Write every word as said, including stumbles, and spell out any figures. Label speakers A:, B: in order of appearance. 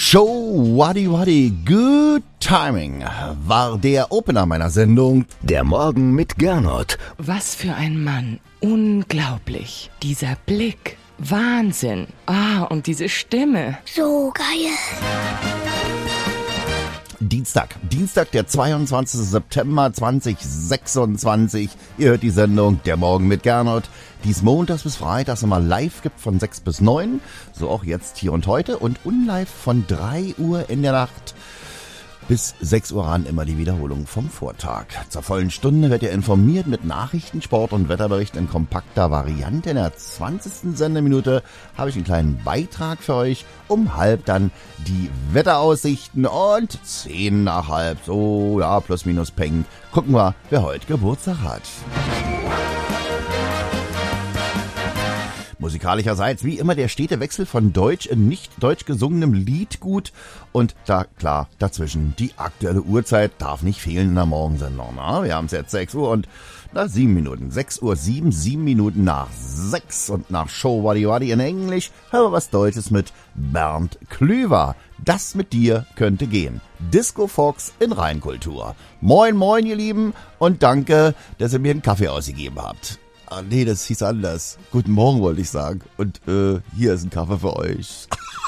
A: Show Waddy Waddy Good Timing war der Opener meiner Sendung.
B: Der Morgen mit Gernot.
C: Was für ein Mann. Unglaublich. Dieser Blick. Wahnsinn. Ah, und diese Stimme.
D: So geil.
A: Dienstag, Dienstag, der zweiundzwanzigsten September zweitausendsechsundzwanzig. Ihr hört die Sendung Der Morgen mit Gernot, die es montags bis freitags immer live gibt von sechs bis neun. So auch jetzt, hier und heute. Und unlive von drei Uhr in der Nacht bis sechs Uhr ran immer die Wiederholung vom Vortag. Zur vollen Stunde werdet ihr informiert mit Nachrichten, Sport und Wetterberichten in kompakter Variante. In der zwanzigsten Sendeminute habe ich einen kleinen Beitrag für euch. Um halb dann die Wetteraussichten und zehn nach halb, so ja, plus minus peng. Gucken wir, wer heute Geburtstag hat. Musikalischerseits wie immer der stete Wechsel von Deutsch in nicht deutsch gesungenem Liedgut und da klar dazwischen die aktuelle Uhrzeit darf nicht fehlen in der Morgensendung. Na, wir haben es jetzt sechs Uhr und na, sieben Minuten, sechs Uhr sieben, sieben Minuten nach sechs und nach Show Waddy Waddy in Englisch hören wir was Deutsches mit Bernd Klüver. Das mit dir könnte gehen. Disco Fox in Rheinkultur. Moin moin ihr Lieben und danke, dass ihr mir einen Kaffee ausgegeben habt. Ah, nee, das hieß anders. Guten Morgen wollte ich sagen. Und äh, hier ist ein Kaffee für euch.